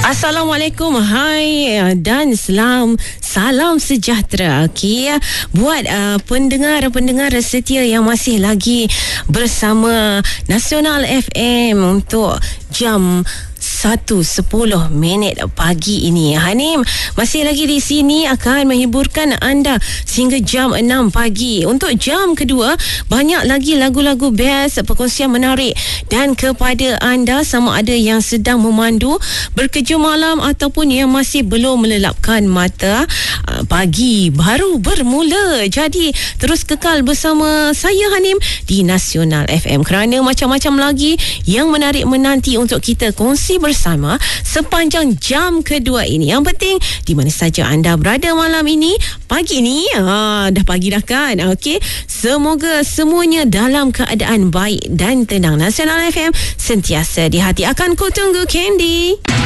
Assalamualaikum, hai dan salam sejahtera. Okey, buat pendengar-pendengar setia yang masih lagi bersama Nasional FM untuk jam 1:10 pagi ini. Hanim masih lagi di sini akan menghiburkan anda sehingga jam 6 pagi. Untuk jam kedua, banyak lagi lagu-lagu best, perkongsian menarik, dan kepada anda sama ada yang sedang memandu, berkerja malam ataupun yang masih belum melelapkan mata, pagi baru bermula. Jadi terus kekal bersama saya Hanim di Nasional FM kerana macam-macam lagi yang menarik menanti untuk kita kongsi bersama sepanjang jam kedua ini. Yang penting di mana saja anda berada malam ini, pagi ni, dah pagi dah kan? Okey, semoga semuanya dalam keadaan baik dan tenang. Nasional FM sentiasa di hati. Akan ku tunggu Candy.